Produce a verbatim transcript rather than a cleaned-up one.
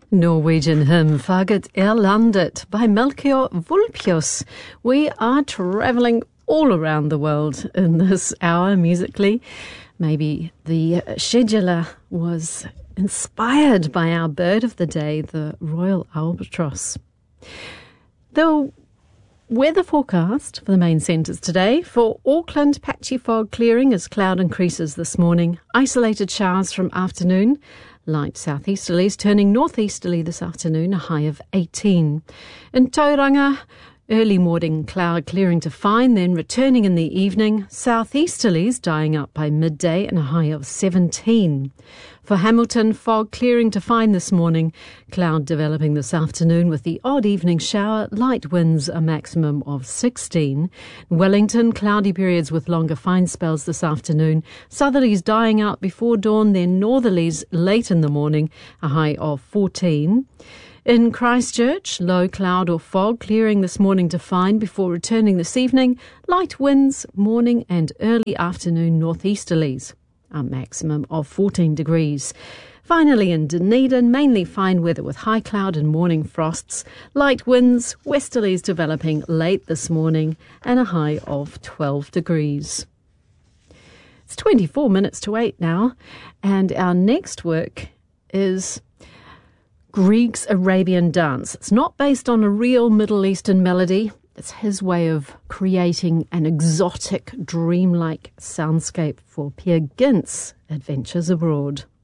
Norwegian hymn Faggot er landet by Melchior Vulpius. We are travelling all around the world in this hour musically. Maybe the scheduler was inspired by our bird of the day, the Royal Albatross. The weather forecast for the main centres today: for Auckland, patchy fog clearing as cloud increases this morning. Isolated showers from afternoon. Light southeasterlies turning northeasterly this afternoon, a high of eighteen. In Tauranga, early morning cloud clearing to fine, then returning in the evening. Southeasterlies dying up by midday and a high of seventeen. For Hamilton, fog clearing to fine this morning. Cloud developing this afternoon with the odd evening shower. Light winds a maximum of sixteen. Wellington, cloudy periods with longer fine spells this afternoon. Southerlies dying out before dawn, then northerlies late in the morning, a high of fourteen. In Christchurch, low cloud or fog clearing this morning to fine before returning this evening. Light winds, morning and early afternoon northeasterlies, a maximum of fourteen degrees. Finally in Dunedin, mainly fine weather with high cloud and morning frosts. Light winds, westerlies developing late this morning and a high of twelve degrees. It's twenty-four minutes to eight now, and our next work is Grieg's Arabian Dance. It's not based on a real Middle Eastern melody. It's his way of creating an exotic, dreamlike soundscape for Peer Gynt's Adventures Abroad.